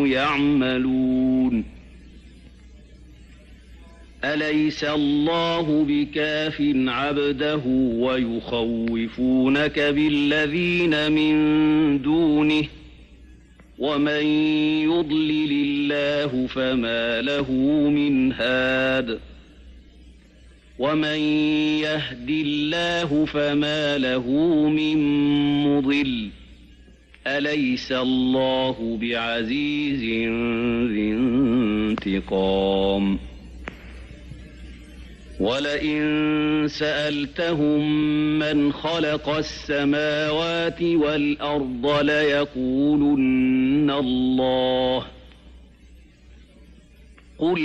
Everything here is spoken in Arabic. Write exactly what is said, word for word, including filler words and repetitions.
كانوا يعملون أليس الله بكاف عبده ويخوفونك بالذين من دونه ومن يضلل الله فما له من هاد ومن يهد الله فما له من مضل أليس الله بعزيز ذي انتقام ولئن سألتهم من خلق السماوات والأرض ليقولن الله قل